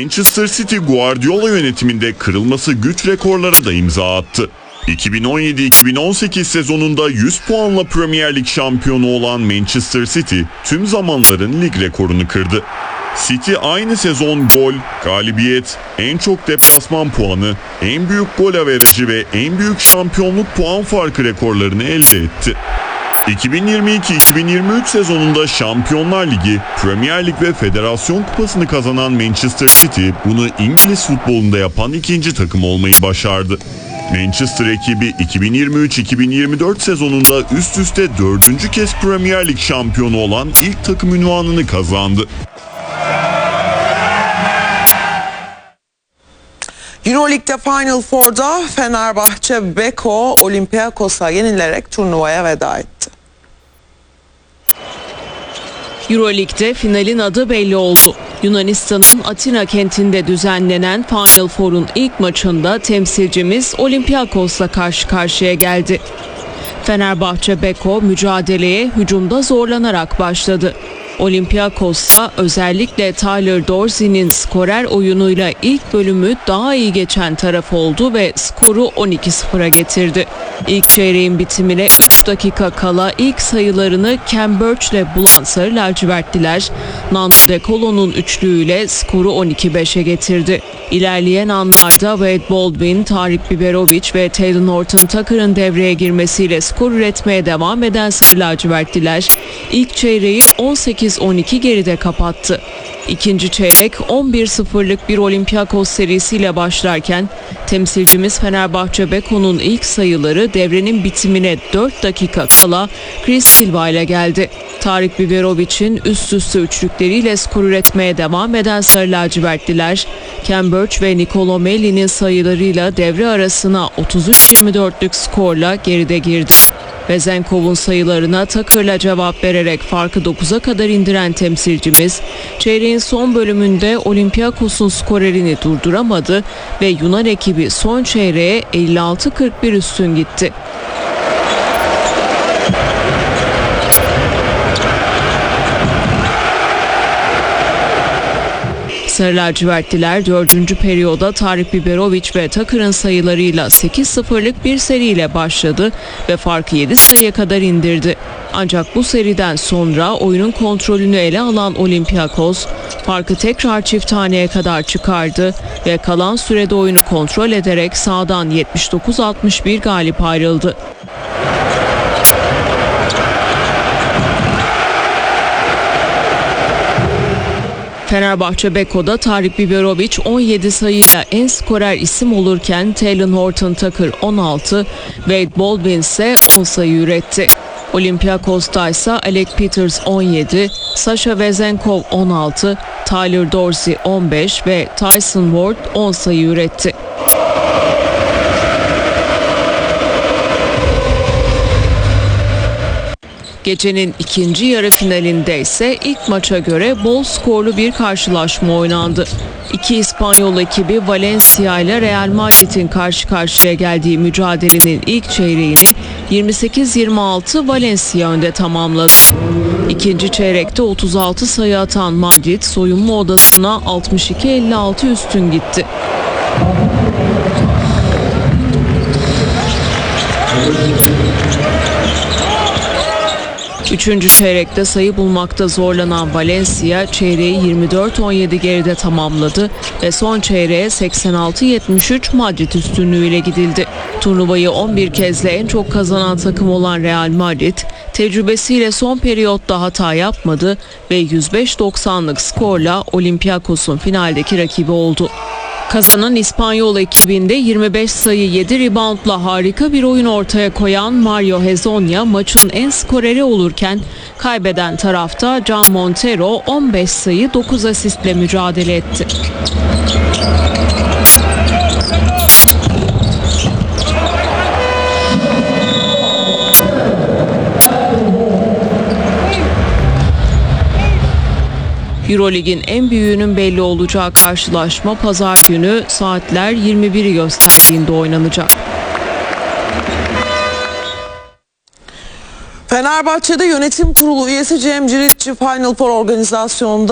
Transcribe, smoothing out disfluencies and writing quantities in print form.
Manchester City Guardiola yönetiminde kırılması güç rekorlara da imza attı. 2017-2018 sezonunda 100 puanla Premier Lig şampiyonu olan Manchester City tüm zamanların lig rekorunu kırdı. City aynı sezon gol, galibiyet, en çok deplasman puanı, en büyük gol averajı ve en büyük şampiyonluk puan farkı rekorlarını elde etti. 2022-2023 sezonunda Şampiyonlar Ligi, Premier Lig ve Federasyon Kupası'nı kazanan Manchester City bunu İngiliz futbolunda yapan ikinci takım olmayı başardı. Manchester ekibi 2023-2024 sezonunda üst üste 4. kez Premier Lig şampiyonu olan ilk takım unvanını kazandı. Euroleague'de Final Four'da Fenerbahçe Beko Olympiakos'a yenilerek turnuvaya veda etti. Euroleague'de finalin adı belli oldu. Yunanistan'ın Atina kentinde düzenlenen Final Four'un ilk maçında temsilcimiz Olympiakos'la karşı karşıya geldi. Fenerbahçe Beko mücadeleye hücumda zorlanarak başladı. Olympiakos'ta özellikle Tyler Dorsey'nin skorer oyunuyla ilk bölümü daha iyi geçen taraf oldu ve skoru 12-0'a getirdi. İlk çeyreğin bitimine 3 dakika kala ilk sayılarını Cam Birch'le bulan Sarı Lacivertliler, Nando De Colo'nun üçlüğüyle skoru 12-5'e getirdi. İlerleyen anlarda Wade Baldwin, Tarik Biberovic ve Taylor Horton Tucker'ın devreye girmesiyle skor üretmeye devam eden Sarı Lacivertliler ilk çeyreği 18-12 geride kapattı. İkinci çeyrek 11-0'lık bir Olympiakos serisiyle başlarken temsilcimiz Fenerbahçe Beko'nun ilk sayıları devrenin bitimine 4 dakika kala Chris Silva ile geldi. Tarik Biberovic'in üst üste üçlükleriyle skor üretmeye devam eden Sarı Lacivertliler, Cam Birch ve Nicolo Melli'nin sayılarıyla devre arasına 33-24'lük skorla geride girdi. Vezenkov'un sayılarına Tucker'la cevap vererek farkı 9'a kadar indiren temsilcimiz, çeyreğin son bölümünde Olympiakos'un skorerini durduramadı ve Yunan ekibi son çeyreğe 56-41 üstün gitti. Sarı lacivertliler 4. periyoda Tarik Biberovic ve Tucker'ın sayılarıyla 8-0'lık bir seriyle başladı ve farkı 7 sayıya kadar indirdi. Ancak bu seriden sonra oyunun kontrolünü ele alan Olympiakos farkı tekrar çift taneye kadar çıkardı ve kalan sürede oyunu kontrol ederek sahadan 79-61 galip ayrıldı. Fenerbahçe Beko'da Tarik Biberovic 17 sayıyla en skorer isim olurken Taylor Horton Tucker 16, Wade Baldwin ise 10 sayı üretti. Olympiakos'ta ise Alec Peters 17, Sasha Vezenkov 16, Tyler Dorsey 15 ve Tyson Ward 10 sayı üretti. Gecenin ikinci yarı finalinde ise ilk maça göre bol skorlu bir karşılaşma oynandı. İki İspanyol ekibi Valencia ile Real Madrid'in karşı karşıya geldiği mücadelenin ilk çeyreğini 28-26 Valencia önde tamamladı. İkinci çeyrekte 36 sayı atan Madrid soyunma odasına 62-56 üstün gitti. Üçüncü çeyrekte sayı bulmakta zorlanan Valencia çeyreği 24-17 geride tamamladı ve son çeyreğe 86-73 Madrid üstünlüğüyle gidildi. Turnuvayı 11 kezle en çok kazanan takım olan Real Madrid, tecrübesiyle son periyotta hata yapmadı ve 105-90'lık skorla Olympiakos'un finaldeki rakibi oldu. Kazanan İspanyol ekibinde 25 sayı 7 reboundla harika bir oyun ortaya koyan Mario Hezonja maçın en skoreri olurken kaybeden tarafta Can Montero 15 sayı 9 asistle mücadele etti. Euroleague'in en büyüğünün belli olacağı karşılaşma pazar günü saatler 21'i gösterdiğinde oynanacak. Fenerbahçe'de yönetim kurulu üyesi Cem Ciritçi Final Four organizasyonunda